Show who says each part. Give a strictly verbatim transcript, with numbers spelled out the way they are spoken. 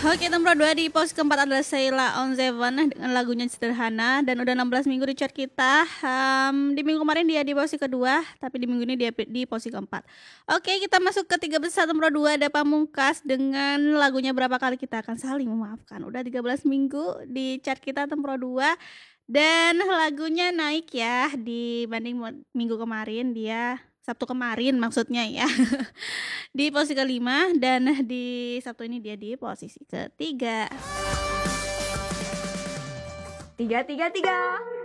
Speaker 1: Oke, nomor dua di posisi keempat adalah Sheila on Seven dengan lagunya Sederhana dan udah enam belas minggu di chart kita. Um, di minggu kemarin dia di posisi kedua, tapi di minggu ini dia di posisi keempat. Oke, kita masuk ke tiga besar nomor dua ada Pamungkas dengan lagunya Berapa Kali Kita Akan Saling Memaafkan. Udah tiga belas minggu di chart kita nomor dua dan lagunya naik ya dibanding minggu kemarin dia Sabtu kemarin maksudnya ya. Di posisi kelima dan di Sabtu ini dia di posisi ketiga.
Speaker 2: Tiga, tiga, tiga.